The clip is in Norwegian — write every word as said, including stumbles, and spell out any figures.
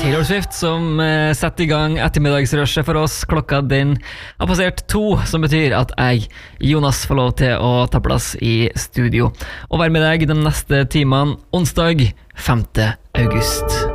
Taylor Swift som eh, setter i gang ettermiddagsrushet for oss. Klokka den har passert to, som betyr at jeg, Jonas, får lov til å ta plass i studio og være med deg de neste timene onsdag femte august.